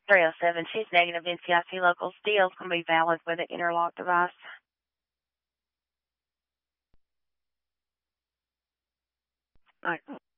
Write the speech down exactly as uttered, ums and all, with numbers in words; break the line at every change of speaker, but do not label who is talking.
three oh seven, she's negative. N C I C local still can be valid with an interlock device. All right.